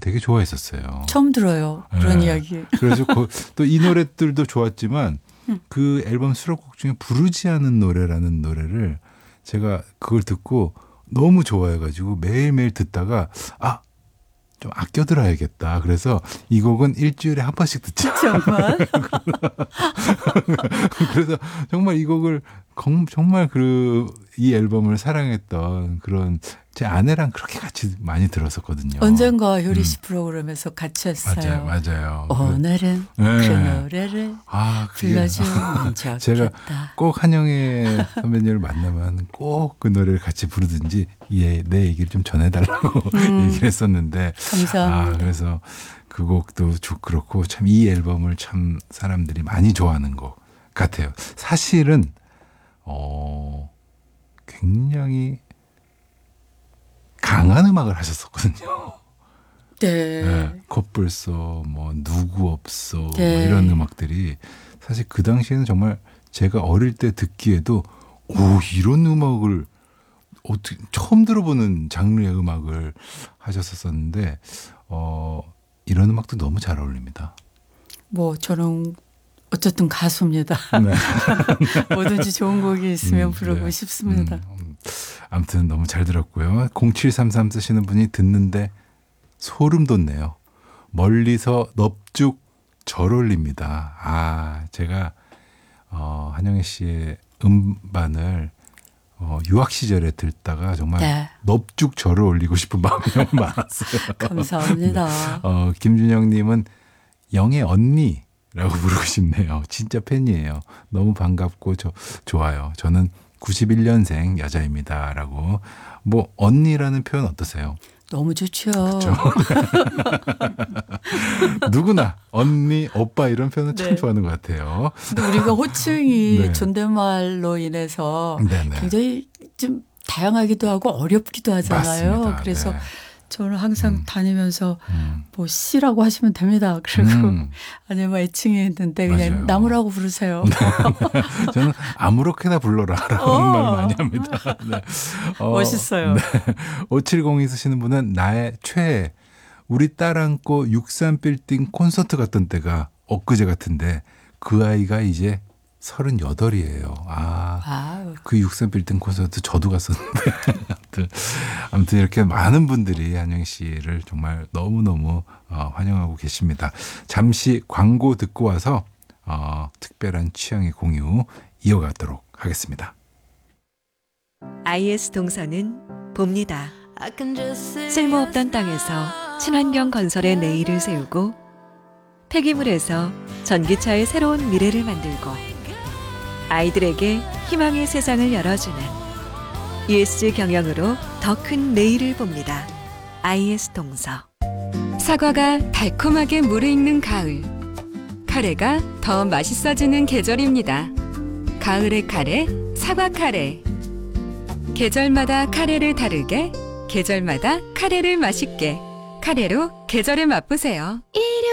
되게 좋아했었어요. 처음 들어요. 그런 이야기. 그래서 또 이 노래들도 좋았지만 그 앨범 수록곡 중에 부르지 않은 노래라는 노래를 제가 그걸 듣고 너무 좋아해가지고 매일매일 듣다가 좀 아껴 들어야겠다. 그래서 이 곡은 일주일에 한 번씩 듣자. 정말? 그래서 정말 이 곡을 정말 이 앨범을 사랑했던 그런 제 아내랑 그렇게 같이 많이 들었었거든요. 언젠가 효리 씨 프로그램에서 같이 했어요. 맞아요. 오늘은 그 노래를 불러주면 좋겠다. 제가 꼭 한영애 선배님을 만나면 꼭 그 노래를 같이 부르든지 내 얘기를 좀 전해달라고 얘기를 했었는데 감사합니다. 그래서 그 곡도 그렇고 참 이 앨범을 참 사람들이 많이 좋아하는 것 같아요. 사실은 굉장히 강한 음악을 하셨었거든요. 네. 콧불소, 누구 없소 네. 이런 음악들이 사실 그 당시에는 정말 제가 어릴 때 듣기에도 이런 음악을 어떻게 처음 들어보는 장르의 음악을 하셨었는데 이런 음악도 너무 잘 어울립니다. 저는 어쨌든 가수입니다. 네. 뭐든지 좋은 곡이 있으면 부르고 싶습니다. 아무튼 너무 잘 들었고요. 0733 쓰시는 분이 듣는데 소름 돋네요. 멀리서 넙죽 절 올립니다. 제가 한영애 씨의 음반을 유학 시절에 듣다가 정말 넙죽 절을 올리고 싶은 마음이 너무 많았어요. 감사합니다. 김준영 님은 영애 언니라고 부르고 싶네요. 진짜 팬이에요. 너무 반갑고 좋아요. 저는 91년생 여자입니다. 라고. 언니라는 표현 어떠세요? 너무 좋죠. 그렇죠. 누구나 언니, 오빠 이런 표현은 참 좋아하는 것 같아요. 근데 우리가 호칭이 존댓말로 인해서 굉장히 좀 다양하기도 하고 어렵기도 하잖아요. 맞습니다. 그래서 저는 항상 다니면서 씨라고 하시면 됩니다. 그리고 아니면 애칭이 있는데 그냥 나무라고 부르세요. 저는 아무렇게나 불러라라고 말 많이 합니다. 멋있어요. 5702 쓰시는 분은 나의 최애. 우리 딸 안고 63빌딩 콘서트 갔던 때가 엊그제 같은데 그 아이가 이제 38이에요. 그 63빌딩 콘서트 저도 갔었는데. 아무튼 이렇게 많은 분들이 한영애 씨를 정말 너무너무 환영하고 계십니다. 잠시 광고 듣고 와서 특별한 취향의 공유 이어가도록 하겠습니다. IS 동서는 봅니다. 쓸모없던 땅에서 친환경 건설의 내일을 세우고 폐기물에서 전기차의 새로운 미래를 만들고 아이들에게 희망의 세상을 열어주는 ESG 경영으로 더 큰 내일을 봅니다. IS 동서. 사과가 달콤하게 무르익는 가을. 카레가 더 맛있어지는 계절입니다. 가을의 카레, 사과 카레. 계절마다 카레를 다르게, 계절마다 카레를 맛있게. 카레로 계절을 맛보세요.